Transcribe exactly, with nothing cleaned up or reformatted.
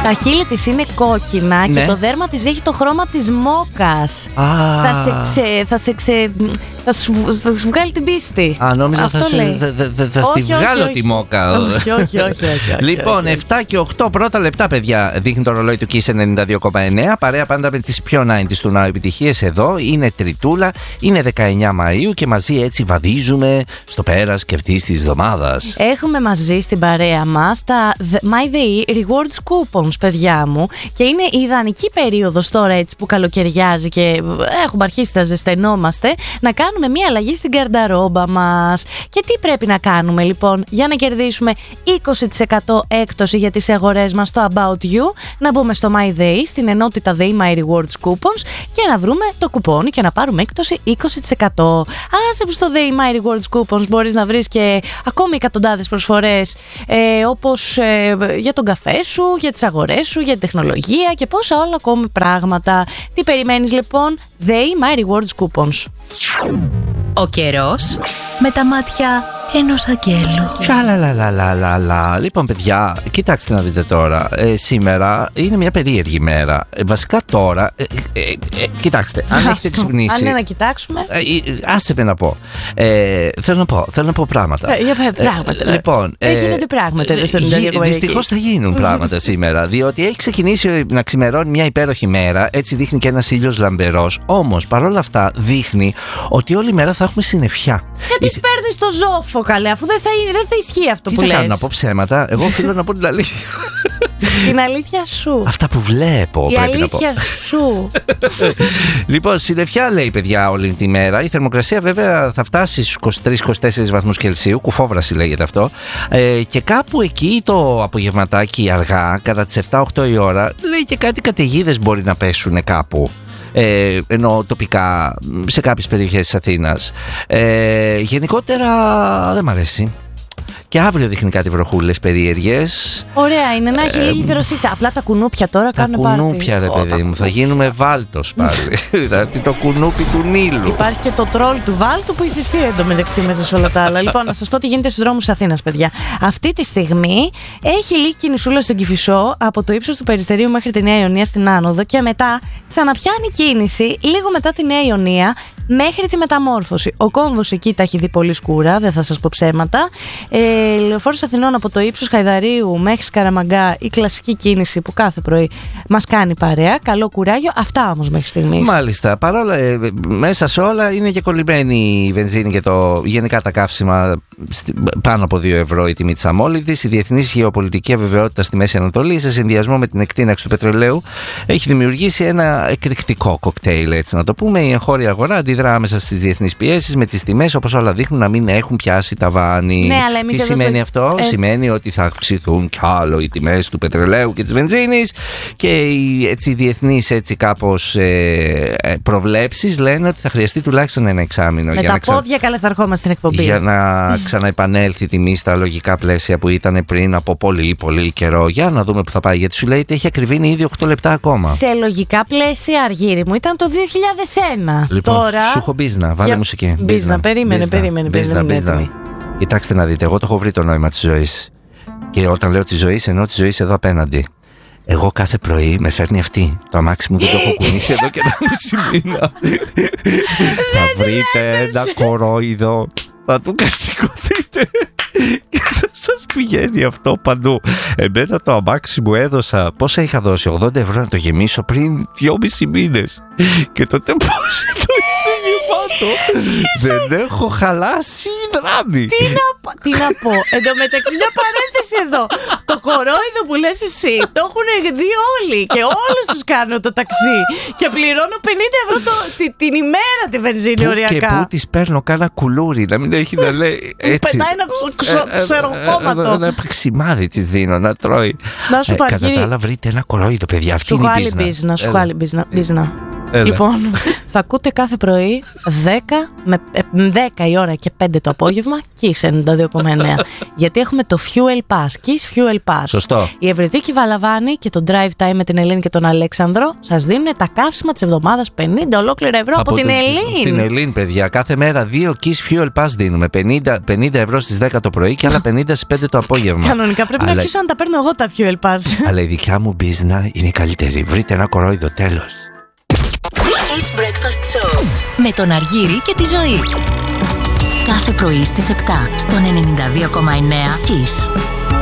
Τα χείλη της είναι κόκκινα, ναι, και το δέρμα της έχει το χρώμα της μόκας. Α. Θα σε ξε, θα σε ξε, θα σου, θα σου βγάλει την πίστη. Α, νόμιζα θα, σε, θα, θα, θα στη βγάλω όχι, τη μόκα. Όχι, όχι, όχι, όχι, όχι. Λοιπόν, όχι. επτά και οκτώ πρώτα λεπτά, παιδιά, δείχνει το ρολόι του Kiss ενενήντα δύο κόμμα εννέα. Παρέα πάντα με τις πιο ενενήντα του Now επιτυχίες εδώ. Είναι Τριτούλα, είναι δεκαεννέα Μαΐου και μαζί έτσι βαδίζουμε στο πέρας και αυτής της εβδομάδας. Έχουμε μαζί στην παρέα μας τα My Day Rewards Coupons, παιδιά μου, και είναι η ιδανική περίοδος τώρα, έτσι που καλοκαιριάζει και έχουμε αρχίσει να ζεσθενόμαστε, να κάνουμε μια αλλαγή στην καρνταρόμπα μας. Και τι πρέπει να κάνουμε λοιπόν για να κερδίσουμε είκοσι τοις εκατό έκπτωση για τις αγορές μας στο About You? Να μπούμε στο My Day, στην ενότητα Day My Rewards Coupons, και να βρούμε το κουπόνι και να πάρουμε έκπτωση είκοσι τοις εκατό. Άσε που στο Day My Rewards Coupons μπορείς να βρεις και ακόμη εκατοντάδες προσφορές, ε, όπως ε, για τον καφέ σου, για τις αγορές σου, για την τεχνολογία και πόσα όλα ακόμη πράγματα. Τι περιμένεις λοιπόν? Day My Rewards Coupons. Ο καιρός με τα μάτια ενός αγγέλου. Τσαλαλαλαλαλα. Λοιπόν, παιδιά, κοιτάξτε να δείτε τώρα. Ε, σήμερα είναι μια περίεργη μέρα. Ε, βασικά τώρα. Ε, ε, ε, κοιτάξτε, αν Αυτό, έχετε ξυπνήσει. αν είναι να κοιτάξουμε. Ε, ε, άσε με να πω. Ε, θέλω να πω. Θέλω να πω πράγματα. Ε, για πράγματα. Ε, λοιπόν. Δεν γίνονται πράγματα εδώ στο ενενήντα δύο κόμμα εννέα. Δυστυχώς θα γίνουν πράγματα σήμερα. Διότι έχει ξεκινήσει να ξημερώνει μια υπέροχη μέρα. Έτσι δείχνει και ένας ήλιος λαμπερός. Όμως παρόλα αυτά δείχνει ότι όλη μέρα θα έχουμε συννεφιά. Γιατί η... παίρνεις το ζόφο, καλέ, αφού δεν θα, δεν θα ισχύει αυτό. Τι που θα λες. κάνω, να πω ψέματα? Εγώ οφείλω να πω την αλήθεια. Την αλήθεια σου. Αυτά που βλέπω, η πρέπει να πω. Η αλήθεια σου. Λοιπόν, συννεφιά λέει, παιδιά, όλη τη μέρα. Η θερμοκρασία βέβαια θα φτάσει στους είκοσι τρεις με είκοσι τέσσερις βαθμούς Κελσίου. Κουφόβραση λέγεται αυτό. Ε, και κάπου εκεί το απογευματάκι αργά, κατά τις επτά οκτώ η ώρα, λέει και κάτι καταιγίδες μπορεί να πέσουν κάπου. Ε, ενώ τοπικά σε κάποιες περιοχές της Αθήνας. Ε, γενικότερα δεν μ' αρέσει. Και αύριο δείχνει κάτι βροχούλες περίεργες. Ωραία, είναι να έχει ε, λίγη δροσίτσα. Απλά τα κουνούπια τώρα τα κάνουν πάρτι. Τα κουνούπια, ρε παιδί μου, θα γίνουμε βάλτος πάλι. Δηλαδή το κουνούπι του Νείλου. Υπάρχει και το τρόλ του βάλτου που είσαι εσύ εντωμεταξύ μέσα σε όλα τα άλλα. Λοιπόν, να σας πω τι γίνεται στους δρόμους της Αθήνας, παιδιά. Αυτή τη στιγμή έχει λίγη κινησούλα στον Κηφισό από το ύψος του Περιστερίου μέχρι τη Νέα Ιωνία στην Άνοδο, και μετά ξαναπιάνει κίνηση λίγο μετά τη Νέα Ιωνία μέχρι τη Μεταμόρφωση. Ο κόμβος εκεί τα έχει δει πολύ σκούρα, δεν θα σας πω ψέματα. Ε, Λεωφόρος Αθηνών από το ύψος Χαϊδαρίου μέχρι Σκαραμαγκά, η κλασική κίνηση που κάθε πρωί μας κάνει παρέα. Καλό κουράγιο. Αυτά όμως μέχρι στιγμής. Μάλιστα. Παρόλα, ε, μέσα σε όλα είναι και κολλημένη η βενζίνη και το, γενικά τα καύσιμα πάνω από δύο ευρώ η τιμή της αμόλυδης. Η διεθνής γεωπολιτική αβεβαιότητα στη Μέση Ανατολή, σε συνδυασμό με την εκτείναξη του πετρελαίου, έχει δημιουργήσει ένα εκρηκτικό κοκτέιλ, έτσι να το πούμε. Η εγχώρια αγορά αντιδρά άμεσα στις διεθνείς πιέσεις, με τις τιμές όπως όλα δείχνουν να μην έχουν πιάσει ταβάνι. Ναι, αλλά εμείς τι σημαίνει στο... αυτό? Ε... Σημαίνει ότι θα αυξηθούν κι άλλο οι τιμές του πετρελαίου και της βενζίνης, και οι έτσι, διεθνείς έτσι κάπως ε, προβλέψεις λένε ότι θα χρειαστεί τουλάχιστον ένα εξάμηνο. Με για τα να ξα... πόδια καλά θα ερχόμαστε στην εκπομπή. Για να ξαναεπανέλθει η τιμή στα λογικά πλαίσια που ήταν πριν από πολύ πολύ καιρό. Για να δούμε που θα πάει, γιατί σου λέει ότι έχει ακριβήνει ήδη οκτώ λεπτά ακόμα. Σε λογικά πλαίσια, Αργύρι μου, ήταν το δύο χιλιάδες ένα. Λοιπόν, τώρα... σου έχω μπίζνα, βάλε για... μουσική. Μπίζνα, περίμενε, μπίζνα, περίμενε, μπίζνα, περίμενε, μπίζνα. Κοιτάξτε να δείτε, εγώ το έχω βρει το νόημα της ζωής. Και όταν λέω της ζωής, εννοώ της ζωής εδώ απέναντι. Εγώ κάθε πρωί με φέρνει αυτή. Το αμάξι μου δεν το έχω κουνήσει εδώ και ένα μισή μήνα. Θα βρείτε ένα κορόιδο, θα του κατσικωθείτε και θα σας πηγαίνει αυτό παντού. Εμένα το αμάξι μου έδωσα, πόσα είχα δώσει, ογδόντα ευρώ να το γεμίσω πριν δυόμισι μήνες. Και το τεπόζιτο είναι γεμάτο. Δεν έχω χαλάσει δράμη. Τι να, τι να πω, εν τω μεταξύ μια παρένθεση εδώ. Το κορόιδο που λες εσύ το έχουν δει όλοι και όλους τους κάνω το ταξί και πληρώνω πενήντα ευρώ το, τη, την ημέρα τη βενζίνη οριακά. Και πού της παίρνω κάνα κουλούρι, να μην έχει να λέει έτσι. Πετάει ένα ψεροκόμματο. Ένα ψημάδι της δίνω να τρώει. Να σου πω, κατά τα άλλα βρείτε ένα κορόιδο, παιδιά. Αυτή σου είναι η μπίζνα. Σου έχω άλλη μπίζνα. Έλα. Λοιπόν, θα ακούτε κάθε πρωί δέκα, με, δέκα η ώρα και πέντε το απόγευμα Kiss ενενήντα δύο κόμμα εννέα. Γιατί έχουμε το Fuel Pass, Kiss Fuel Pass. Σωστό. Η Ευρυδίκη Βαλαβάνη και το Drive Time με την Ελένη και τον Αλέξανδρο σας δίνουν τα καύσιμα της εβδομάδας, πενήντα ολόκληρα ευρώ από, από την Ελένη. Την Ελένη, παιδιά. Κάθε μέρα δύο Kiss Fuel Pass δίνουμε. πενήντα, πενήντα ευρώ στις δέκα το πρωί και άλλα πενήντα στις πέντε το απόγευμα. Κανονικά πρέπει Αλλά... να αρχίσω να τα παίρνω εγώ τα Fuel Pass. Αλλά η δικιά μου μπίζνα είναι η καλύτερη. Βρείτε ένα κορόιδο, τέλος. Kiss Breakfast Show με τον Αργύρη και τη Ζωή. Κάθε πρωί στις επτά στον ενενήντα δύο κόμμα εννέα Kiss.